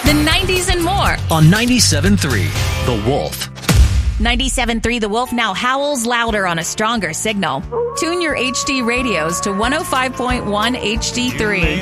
the 90s, and more. On 97.3, The Wolf. 97.3 The Wolf now howls louder on a stronger signal. Tune your HD radios to 105.1 HD3.